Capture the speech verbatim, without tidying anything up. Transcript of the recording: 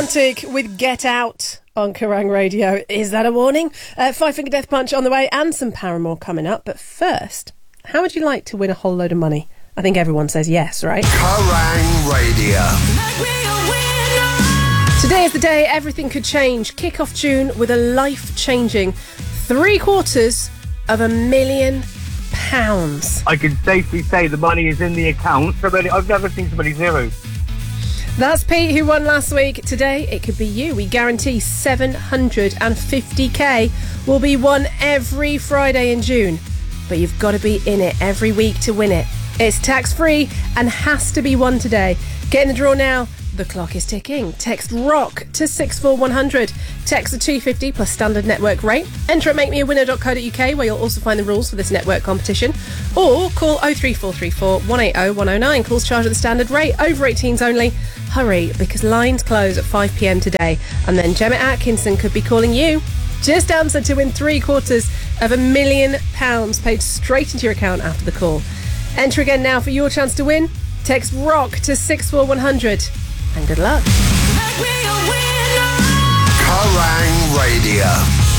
Romantic with Get Out on Kerrang Radio. Is that a warning? Uh, Five Finger Death Punch on the way and some Paramore coming up. But first, how would you like to win a whole load of money? I think everyone says yes, right? Kerrang Radio. Today is the day everything could change. Kick off June with a life-changing three quarters of a million pounds. I can safely say the money is in the account. I've never seen so many zeros. That's Pete who won last week. Today it could be you. We guarantee seven hundred fifty k will be won every Friday in June. But you've got to be in it every week to win it. It's tax-free and has to be won today. Get in the draw now. The clock is ticking. Text ROCK to six four one hundred. Text the two fifty plus standard network rate. Enter at make me a winner dot co dot uk where you'll also find the rules for this network competition. Or call oh three four three four, one eight oh, one oh nine. Calls charged at the standard rate. Over eighteens only. Hurry, because lines close at five p m today. And then Gemma Atkinson could be calling you. Just answer to win three quarters of a million pounds paid straight into your account after the call. Enter again now for your chance to win. Text ROCK to six four one hundred. And good luck. Kerrang Radio.